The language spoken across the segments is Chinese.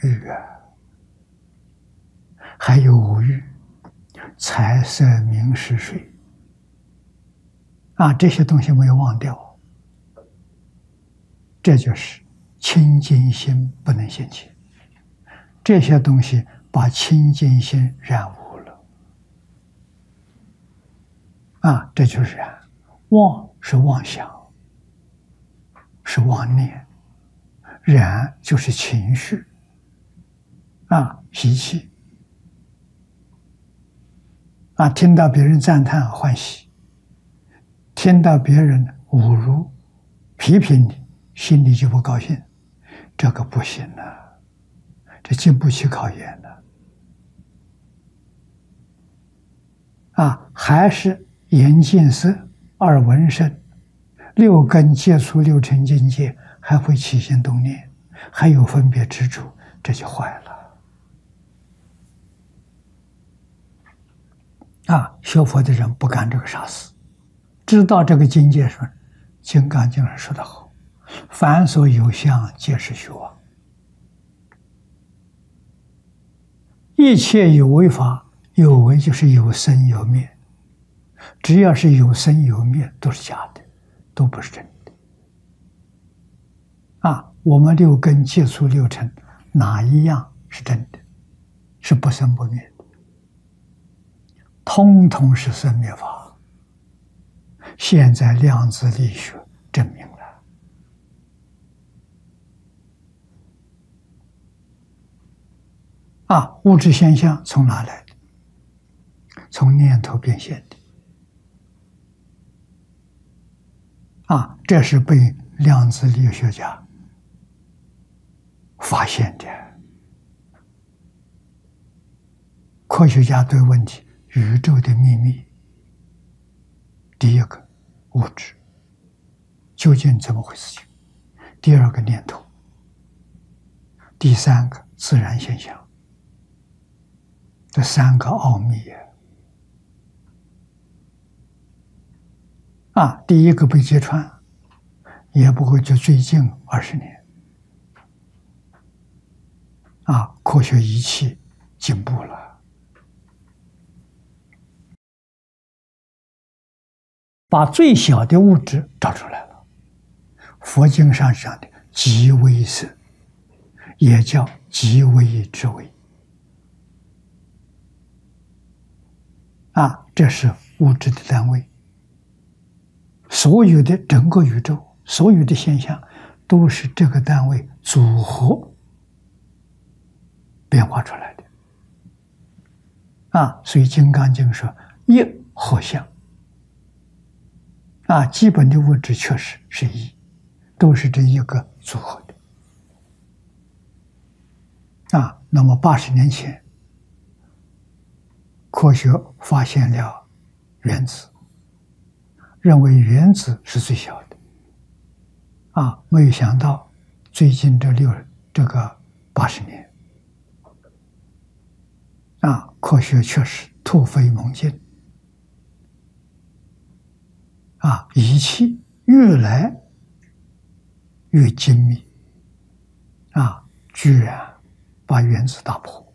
欲啊，还有五欲，财色名食睡啊，这些东西没有忘掉，这就是清净心不能现前。这些东西把清净心染污了啊，这就是染。妄是妄想，是妄念；染就是情绪啊，习气啊，听到别人赞叹欢喜，听到别人侮辱、批评你，心里就不高兴，这个不行了，这经不起考验的啊！还是眼见色，耳闻声，六根接触六尘境界，还会起心动念，还有分别执着，这就坏了啊！学佛的人不干这个傻事，知道这个境界说，《金刚经》上说得好：“凡所有相，皆是虚妄。”一切有为法，有为就是有生有灭，只要是有生有灭，都是假的，都不是真的。啊，我们六根接触六尘，哪一样是真的？是不生不灭的，通通是生灭法。现在量子力学证明了。啊，物质现象从哪来的？从念头变现的。啊，这是被量子力学家发现的。科学家对问题：宇宙的秘密，第一个，物质究竟怎么回事情？第二个，念头；第三个，自然现象。这三个奥秘啊，第一个被揭穿，也不过就最近20年啊，科学仪器进步了，把最小的物质找出来了。佛经上讲的极微色，也叫极微之微啊，这是物质的单位。所有的整个宇宙，所有的现象，都是这个单位组合变化出来的啊。所以《金刚经》说一合相啊，基本的物质确实是一，都是这一个组合的啊。那么80年前，科学发现了原子，认为原子是最小的啊，没有想到最近这个80年啊，科学确实突飞猛进啊，仪器越来越精密啊，居然把原子打破，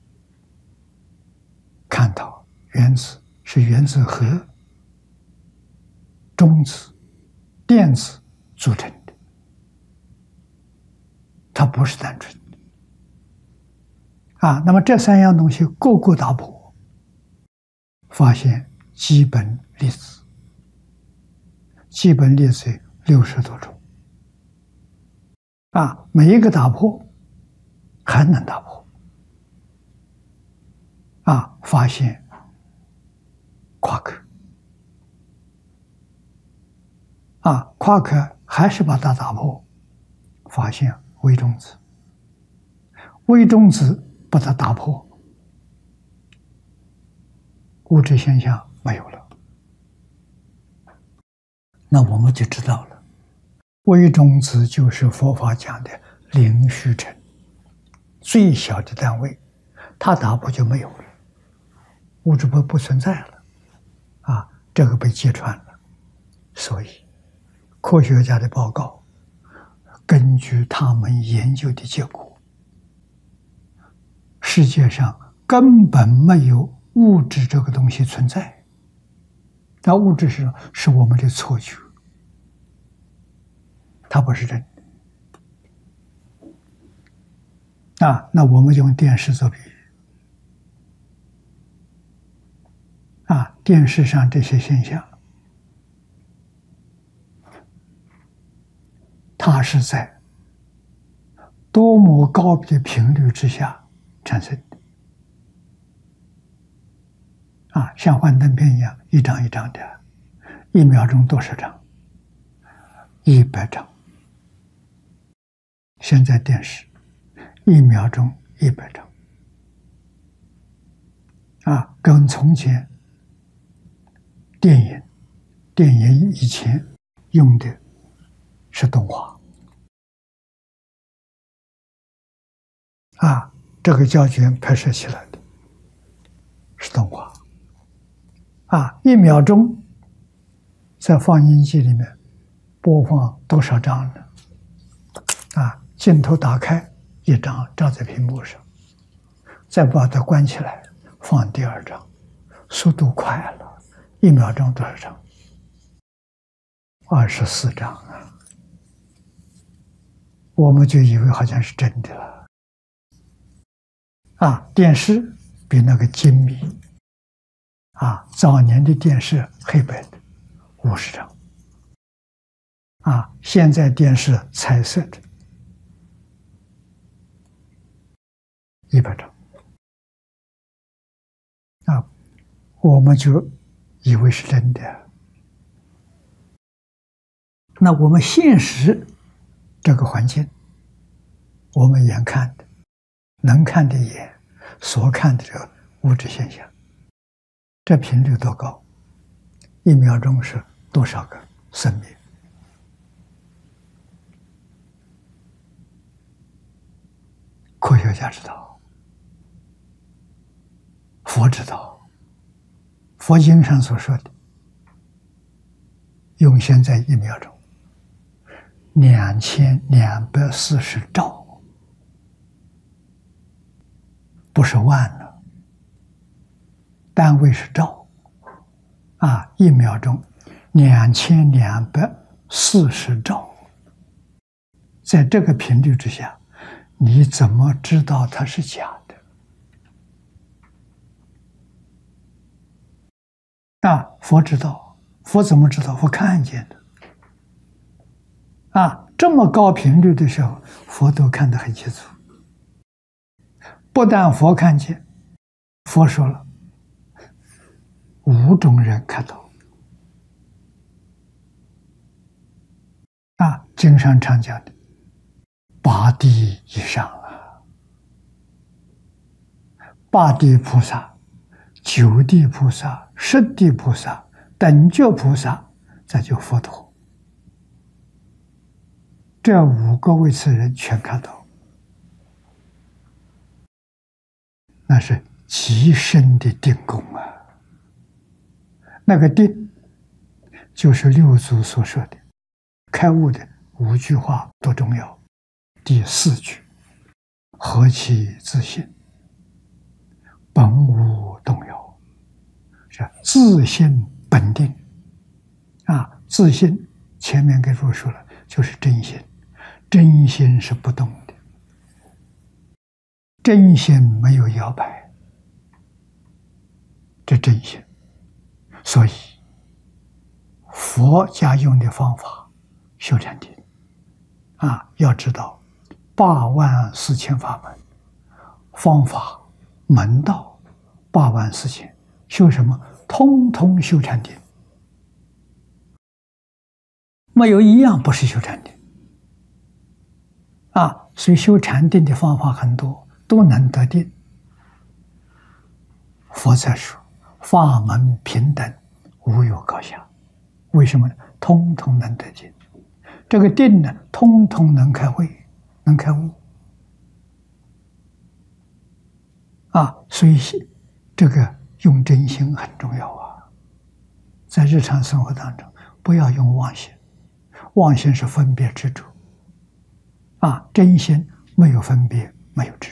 看到原子是原子核、中子、电子组成的，它不是单纯的啊。那么这三样东西个个打破，发现基本粒子，基本粒子60多种啊，每一个打破还能打破啊，发现夸克啊，夸克还是把它打破，发现微中子，微中子把它打破，物质现象没有了。那我们就知道了，微中子就是佛法讲的零虚尘，最小的单位，它打破就没有了，物质不存在了啊，这个被揭穿了。所以科学家的报告根据他们研究的结果世界上根本没有物质这个东西存在。那物质是我们的错觉，它不是真的。那我们用电视做比喻。电视上这些现象，它是在多么高的频率之下产生的。像幻灯片一样，一张一张的，1秒钟多少张？100张。现在电视1秒钟100张，跟从前电影以前用的是动画，这个胶卷拍摄起来的是动画。1秒钟在放映机里面播放多少张呢？镜头打开一张照在屏幕上，再把它关起来放第2张，速度快了，1秒钟多少张？24张啊！我们就以为好像是真的了。电视比那个精密。早年的电视黑白的50张，现在电视彩色的100张，我们就以为是真的。那我们现实这个环境，我们眼看的、能看的眼所看的这个物质现象，这频率多高？1秒钟是多少个生命？科学家知道，佛知道，佛经上所说的，用现在1秒钟2240兆，不是万了，单位是兆。1秒钟2240兆，在这个频率之下，你怎么知道它是假的？佛知道，佛怎么知道？佛看见的。这么高频率的时候，佛都看得很清楚。不但佛看见，佛说了，5种人看到。经上常讲的8地以上8地菩萨、9地菩萨、10地菩萨、等觉菩萨，再就佛陀，这5个位次人全看到，那是极深的定功那个定，就是六祖所说的开悟的5句话多重要。第4句，何其自信，本无动摇，是自信本定。自信前面给诸说了，就是真心，真心是不动的，真心没有摇摆，这真心。所以佛家用的方法修禅定要知道84000法门，方法门道84000，修什么？通通修禅定，没有一样不是修禅定所以修禅定的方法很多，都能得定。佛才说法门平等，无有高下。为什么呢？通通能得定。这个定呢，通通能开慧，能开悟所以这个用真心很重要在日常生活当中，不要用妄心，妄心是分别执着真心没有分别，没有执